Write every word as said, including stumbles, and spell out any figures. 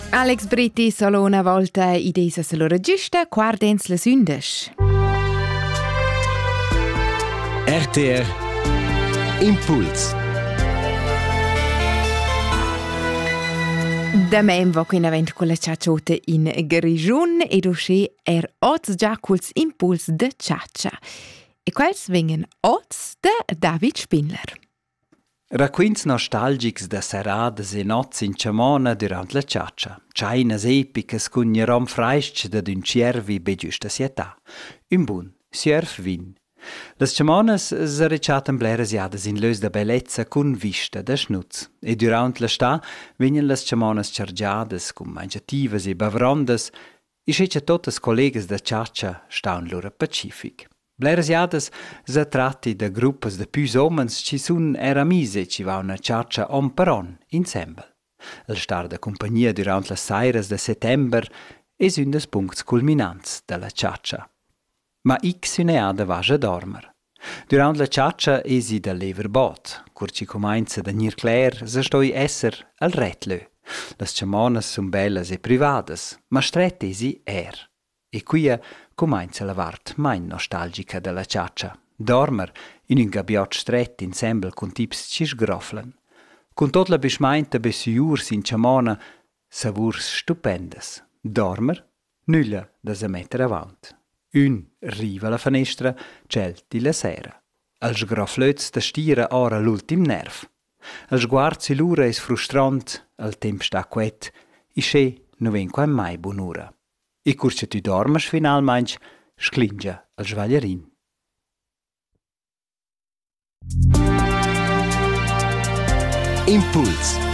Alex Britti solo una volta idesa se lo regista, quardens le sündes. R T R Impuls. Da mem vo quina vent con la ciacciota in Grigiun ed usce er oz già culs impuls de ciaccia. E quels vengen oz de David Spindler. Raquins nostalgics da serades e noz in Ciamona durant la ciaccia. Chainas epicas cun rom freisc da d'un ciervi be giusta sietà. Un bun, sierf vin. Las Ciamonas s'arreciatan bleras iadas in lös da bellezza cun vista da schnutz. E durant la sta venien las Ciamonas chargiadas cun mangiativas e bavrondas e sceccia totas collegas da ciaccia staun lura pacific. Bleras iadas sa tratti da gruppas de püs omens ci sun era mise ci va una ciaccia on per on, insembel. El star da compagnia durant las sairas de settember es un des puncts culminants de la ciaccia. Ma x uneada vaja dormer. Durant la ciaccia esi da lever bot, cur ci comainza da nir cler, sa stoi esser al retlö. Las ciamonas sun bellas e privadas, ma stret esi er. E quia comainza la vart main nostalgica della ciaccia. Dormer in un gabiot stret insembel cun tips ci sgroflen. Cun tot la beschmeinta besiurs in ciamona, savurs stupendas. Dormer, nulla da se metter avant. Un riva la finestra, celti la sera. Al sgroflöz da stira ora l'ultim nerv. Al sguard si l'ura es frustrant, al temp sta quet, i sche no ven quai mai bunura. E curce tu dormes finalmein, sclingia al svaglierin. Impuls.